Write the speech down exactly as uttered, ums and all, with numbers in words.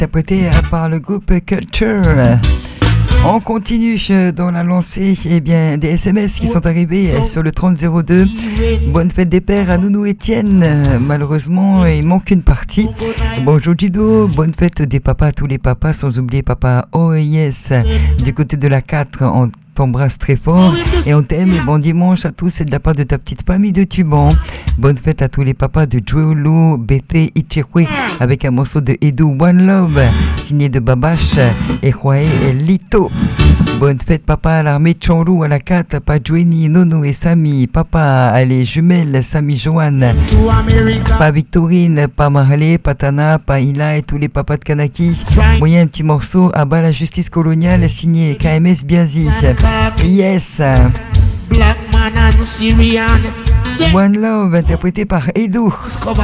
interprété par le groupe Culture. On continue dans la lancée eh bien, des S M S qui sont arrivés sur le trente zéro deux. Bonne fête des pères à Nounou Etienne. Malheureusement, il manque une partie. Bonjour Gido, bonne fête des papas à tous les papas, sans oublier papa O E S du côté de la quatre. On t'embrasse très fort et on t'aime. Et bon dimanche à tous, c'est de la part de ta petite famille de Tuban. Bonne fête à tous les papas de Joelo, Bété, Ichirwe avec un morceau de Edu One Love signé de Babache et Joaé et Lito. Bonne fête papa à l'armée de Chanlou à la quatre, papa Joanie, Nono et Samy, papa à les jumelles Samy Joanne, pas Victorine, pas Marley, pas Tana, pas Ila et tous les papas de Kanaki. Moyen un petit morceau à bas la justice coloniale signé K M S Biazis. Yes. One Love interprété par Edu.